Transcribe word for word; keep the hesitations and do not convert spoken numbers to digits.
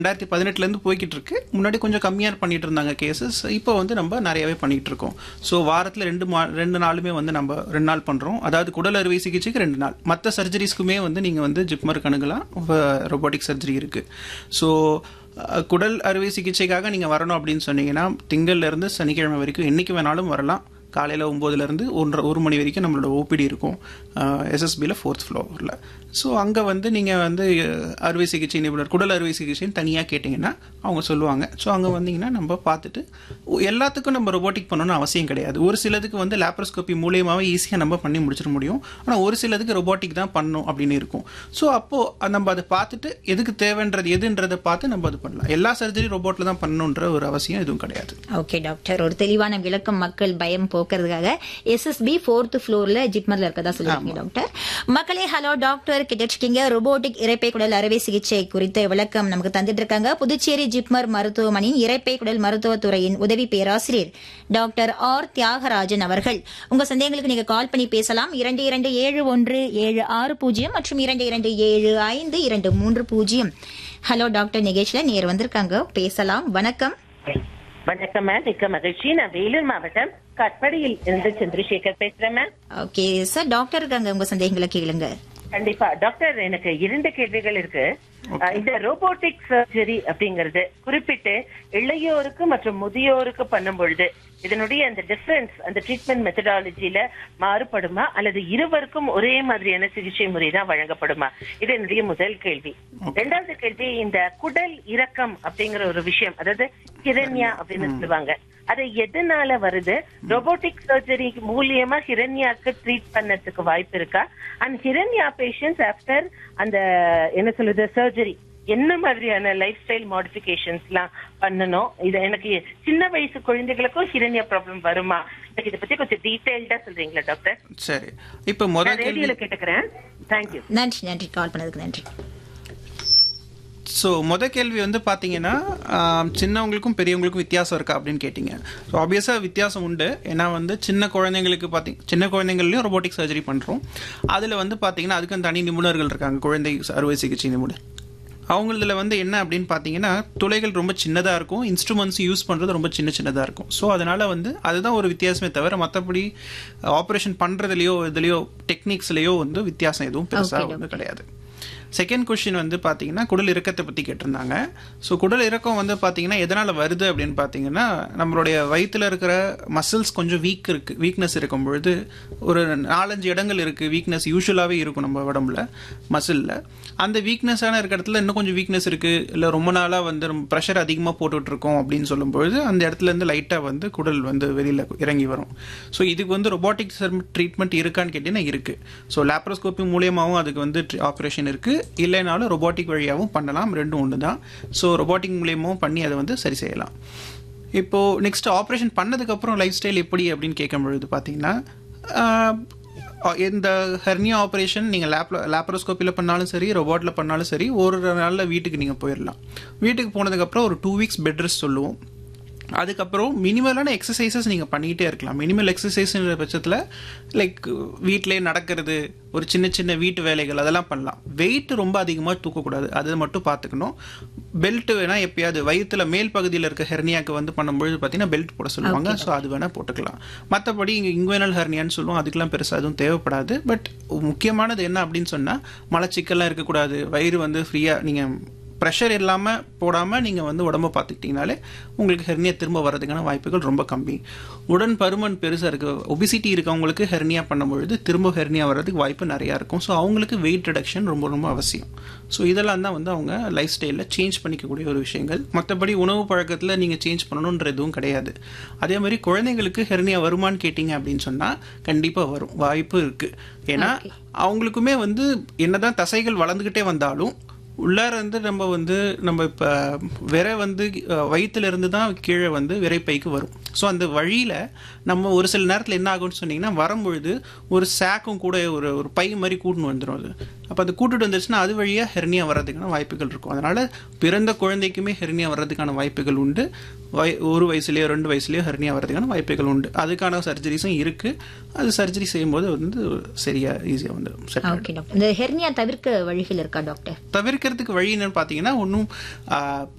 ரெண்டாயிரத்தி பதினெட்டுலேருந்து போய்கிட்டு இருக்கு. முன்னாடி கொஞ்சம் கம்மியாக பண்ணிட்டு இருந்தாங்க கேசஸ். இப்போ வந்து நம்ம நிறையவே பண்ணிட்டு இருக்கோம். ஸோ வாரத்தில் ரெண்டு மா ரெண்டு நாளுமே வந்து நம்ம ரெண்டு நாள் பண்ணுறோம். அதாவது குடல் அறுவை சிகிச்சைக்கு ரெண்டு நாள், மற்ற சர்ஜரிஸ்க்குமே வந்து நீங்கள் வந்து ஜிப்மருக்கு அணுகலாம். ரொபோட்டிக் சர்ஜரி இருக்குது. ஸோ குடல் அறுவை சிகிச்சைக்காக நீங்கள் வரணும் அப்படின்னு சொன்னீங்கன்னா திங்கள்லேருந்து சனிக்கிழமை வரைக்கும் என்றைக்கு வேணாலும் வரலாம். காலையில் ஒம்போதுலேருந்து ஒன்றரை ஒரு மணி வரைக்கும் நம்மளோட ஓபிடி இருக்கும் எஸ்எஸ்பியில் ஃபோர்த் ஃப்ளோரில். ஸோ அங்கே வந்து நீங்கள் வந்து அறுவை சிகிச்சை நிபுணர் குடல் அறுவை சிகிச்சைன்னு தனியாக கேட்டிங்கன்னா அவங்க சொல்லுவாங்க. ஸோ அங்கே வந்தீங்கன்னா நம்ம பார்த்துட்டு எல்லாத்துக்கும் நம்ம ரொபோட்டிக் பண்ணணும்னு அவசியம் கிடையாது. ஒரு சிலதுக்கு வந்து லேப்ரோஸ்கோப்பி மூலியமாகவே ஈஸியாக நம்ம பண்ணி முடிச்சிட முடியும். ஆனால் ஒரு சிலதுக்கு ரொபோட்டிக் தான் பண்ணணும் அப்படின்னு இருக்கும். ஸோ அப்போது நம்ம அதை பார்த்துட்டு எதுக்கு தேவைன்றது எதுன்றதை பார்த்து நம்ம அது பண்ணலாம். எல்லா சர்ஜரி ரொபோட்டில் தான் பண்ணணுன்ற ஒரு அவசியம் எதுவும் கிடையாது. ஓகே டாக்டர், ஒரு தெளிவான விளக்கம் மக்கள் பயம் போக்குறதுக்காக எஸ்எஸ்பி ஃபோர்த் ஃப்ளோர்ல ஜிப்மர்ல இருக்கதா சொல்லிருக்கீங்க டாக்டர். மக்களே ஹலோ டாக்டர் கேட்டிருக்கீங்க. ரோபோட்டிக் இரைப்பை குடல் அறுவை சிகிச்சை குறித்த விளக்கம் நமக்கு தந்துட்டு இருக்காங்க புதுச்சேரி ஜிப்மர் மருத்துவமனையின் இரைப்பை குடல் மருத்துவத்துறையின் உதவி பேராசிரியர் டாக்டர் ஆர் தியாகராஜன் அவர்கள். உங்க சந்தேகங்களுக்கு நீங்க கால் பண்ணி பேசலாம். இரண்டு இரண்டு ஏழு ஒன்று ஏழு ஆறு பூஜ்ஜியம் மற்றும் இரண்டு இரண்டு ஏழு ஐந்து இரண்டு மூன்று பூஜ்ஜியம். ஹலோ டாக்டர் நிகழ்ச்சியில நேர் வந்திருக்காங்க, பேசலாம். வணக்கம். வணக்கம் மேம், மிக்க மகிழ்ச்சி. நான் வேலூர் மாவட்டம் கட்படியில் இருந்து சந்திரசேகர் பேசுறேன் மேம். ஓகே சார், டாக்டர் இருக்காங்க, உங்க சந்தேகங்களை கேளுங்க. கண்டிப்பா டாக்டர், எனக்கு இரண்டு கேள்விகள் இருக்கு. இந்த ரோபோட்டிக் சர்ஜரி அப்படிங்கறது குறிப்பிட்டு இளையோருக்கு மற்றும் முதியோருக்கு பண்ணும் பொழுது இதனுடைய அந்த டிஃபரன்ஸ் அந்த ட்ரீட்மெண்ட் மெத்தடாலஜில மாறுபடுமா அல்லது இருவருக்கும் ஒரே மாதிரியான சிகிச்சை முறை தான் வழங்கப்படுமா? இது என்னுடைய முதல் கேள்வி. இரண்டாவது கேள்வி, இந்த குடல் இறக்கம் அப்படிங்கிற ஒரு விஷயம், அதாவது ஹிரண்யா அப்படின்னு சொல்லுவாங்க, அது எதனால வருது? ரோபோட்டிக் சர்ஜரி மூலியமா ஹிரண்யாக்கு ட்ரீட் பண்ணதுக்கு வாய்ப்பு இருக்கா? அண்ட் ஹிரண்யா பேஷண்ட்ஸ் ஆஃப்டர் அந்த என்ன சொல்றது சர்ஜரி என்ன மாதிரியான லைஃப் ஸ்டைல் மாடிஃபிகேஷன்ஸ் எல்லாம் பண்ணணும்? இது எனக்கு சின்ன வயசு குழந்தைகளுக்கும் ஹிரண்யா ப்ராப்ளம் வருமா? எனக்கு இதை பத்தி கொஞ்சம் டீடைல்டா சொல்றீங்களா டாக்டர்? சரி, இப்ப முதல் ரேடியோல கேட்டுக்கிறேன். தேங்க்யூ. நன்றி நன்றி கால் பண்ணதுக்கு நன்றி. ஸோ மொதல் கேள்வி வந்து பார்த்தீங்கன்னா சின்னவங்களுக்கும் பெரியவங்களுக்கும் வித்தியாசம் இருக்கா அப்படின்னு கேட்டிங்க. ஸோ ஆப்வியஸாக வித்தியாசம் உண்டு. ஏன்னா வந்து சின்ன குழந்தைங்களுக்கு பார்த்தீங்க சின்ன குழந்தைங்கள்லையும் ரொபோட்டிக் சர்ஜரி பண்ணுறோம். அதில் வந்து பார்த்தீங்கன்னா அதுக்கு தனி நிபுணர்கள் இருக்காங்க, குழந்தை அறுவை சிகிச்சை நிபுணர். அவங்களதுல வந்து என்ன அப்படின்னு பார்த்தீங்கன்னா துளைகள் ரொம்ப சின்னதாக இருக்கும், இன்ஸ்ட்ருமெண்ட்ஸ் யூஸ் பண்ணுறது ரொம்ப சின்ன சின்னதாக இருக்கும். ஸோ அதனால் வந்து அதுதான் ஒரு வித்தியாசமே தவிர மற்றபடி ஆப்ரேஷன் பண்ணுறதுலையோ இதுலையோ டெக்னிக்ஸ்லையோ வந்து வித்தியாசம் எதுவும் பெருசாக வந்து கிடையாது. செகண்ட் கொஸ்டின் வந்து பார்த்தீங்கன்னா குடல் இறக்கத்தை பற்றி கேட்டிருந்தாங்க. ஸோ குடல் இறக்கம் வந்து பார்த்தீங்கன்னா எதனால் வருது அப்படின்னு பார்த்தீங்கன்னா நம்மளுடைய வயிற்றில் இருக்கிற மசில்ஸ் கொஞ்சம் வீக் இருக்குது வீக்னஸ் இருக்கும் பொழுது ஒரு நாலஞ்சு இடங்கள் இருக்குது வீக்னஸ் யூஸ்வலாகவே இருக்கும் நம்ம உடம்புல மசிலில். அந்த வீக்னஸான இருக்கிற இடத்துல இன்னும் கொஞ்சம் வீக்னஸ் இருக்குது, இல்லை ரொம்ப நாளாக வந்து ப்ரெஷர் அதிகமாக போட்டுட்ருக்கோம் அப்படின்னு சொல்லும்பொழுது அந்த இடத்துலேருந்து லைட்டாக வந்து குடல் வந்து வெளியில் இறங்கி வரும். ஸோ இதுக்கு வந்து ரொபோட்டிக் ட்ரீட்மெண்ட் இருக்கான்னு கேட்டிங்கன்னா இருக்குது. ஸோ லேப்ரோஸ்கோப்பி மூலியமாகவும் அதுக்கு வந்து ஆப்ரேஷன் இருக்குது, இல்லைனாலும் ரொபோட்டிக் வழியாகவும் பண்ணலாம். ரெண்டும் ஒன்று தான். ஸோ ரொபோட்டிக் மூலியமாகவும் பண்ணி அதை வந்து சரி செய்யலாம். இப்போது நெக்ஸ்ட் ஆப்ரேஷன் பண்ணதுக்கப்புறம் லைஃப் ஸ்டைல் எப்படி அப்படின்னு கேட்கும்பொழுது பார்த்தீங்கன்னா இந்த ஹெர்னியா ஆப்ரேஷன் நீங்கள் லேப்ல லேப்ரோஸ்கோப்பியில் பண்ணாலும் சரி ரொபோட்டில் பண்ணாலும் சரி ஒரு நாளில் வீட்டுக்கு நீங்கள் போயிடலாம். வீட்டுக்கு போனதுக்கப்புறம் ஒரு டூ வீக்ஸ் பெட் ரெஸ்ட் சொல்லுவோம். அதுக்கப்புறம் மினிமலான எக்ஸசைசஸ் நீங்கள் பண்ணிக்கிட்டே இருக்கலாம். மினிமல் எக்ஸசைஸ்ன்ற பட்சத்தில் லைக் வீட்டிலே நடக்கிறது, ஒரு சின்ன சின்ன வீட்டு வேலைகள் அதெல்லாம் பண்ணலாம். வெயிட் ரொம்ப அதிகமாக தூக்கக்கூடாது, அதை மட்டும் பார்த்துக்கணும். பெல்ட் வேணால் எப்பயாவது வயிற்றுல மேல் பகுதியில் இருக்க ஹெர்னியாவுக்கு வந்து பண்ணும்பொழுது பார்த்தீங்கன்னா பெல்ட் போட சொல்லுவாங்க. ஸோ அது வேணால் போட்டுக்கலாம். மற்றபடி இங்கே இங்குவேனல் ஹெர்னியான்னு சொல்லுவோம், அதுக்கெல்லாம் பெருசாக எதுவும் தேவைப்படாது. பட் முக்கியமானது என்ன அப்படின்னு சொன்னால் மலச்சிக்கல்லாம் இருக்கக்கூடாது. வயிறு வந்து ஃப்ரீயாக நீங்கள் ப்ரெஷர் இல்லாமல் போடாமல் நீங்கள் வந்து உடம்பை பார்த்துக்கிட்டிங்கனாலே உங்களுக்கு ஹெர்னியா திரும்ப வர்றதுக்கான வாய்ப்புகள் ரொம்ப கம்மி. உடன் பருமன் பெருசாக இருக்குது, ஒபிசிட்டி இருக்கவங்களுக்கு ஹெர்னியா பண்ணும்பொழுது திரும்ப ஹெர்னியா வர்றதுக்கு வாய்ப்பு நிறையா இருக்கும். ஸோ அவங்களுக்கு வெயிட் ரிடக்ஷன் ரொம்ப ரொம்ப அவசியம். ஸோ இதெல்லாம் தான் வந்து அவங்க லைஃப் ஸ்டைலில் சேஞ்ச் பண்ணிக்கக்கூடிய ஒரு விஷயங்கள். மற்றபடி உணவு பழக்கத்தில் நீங்கள் சேஞ்ச் பண்ணணுன்ற எதுவும் கிடையாது. அதே மாதிரி குழந்தைங்களுக்கு ஹெர்னியா வருமானு கேட்டிங்க அப்படின்னு சொன்னால் கண்டிப்பாக வரும், வாய்ப்பு இருக்குது. ஏன்னா அவங்களுக்குமே வந்து என்னதான் தசைகள் வளர்ந்துக்கிட்டே வந்தாலும் உள்ளார வந்து நம்ம வந்து நம்ம இப்போ விரை வந்து வயிற்றுல இருந்து தான் கீழே வந்து விரைப்பைக்கு வரும். ஸோ அந்த வழியில் நம்ம ஒரு சில நேரத்தில் என்ன ஆகும்னு சொன்னீங்கன்னா வரும்பொழுது ஒரு சாக்கும் கூட ஒரு ஒரு பை மாதிரி கூட்டுன்னு வந்துடும். அது அப்போ அது கூட்டுட்டு வந்துருச்சுன்னா அது வழியாக ஹெர்னியா வர்றதுக்கான வாய்ப்புகள் இருக்கும். அதனால் பிறந்த குழந்தைக்குமே ஹெர்னியா வர்றதுக்கான வாய்ப்புகள் உண்டு. வய ஒரு வயசுலயோ ரெண்டு வயசுலயோ ஹெர்னியா வரதுக்கான வாய்ப்புகள் உண்டு. அதுக்கான சர்ஜரிஸும் இருக்கு. அது சர்ஜரி செய்யும்போது வந்து சரியா ஈஸியா வந்துடும். Okay doctor. இந்த ஹெர்னியா தவிர்க்க வழிகள் இருக்கா டாக்டர்? தவிர்க்கிறதுக்கு வழி என்னன்னு பாத்தீங்கன்னா ஒன்றும்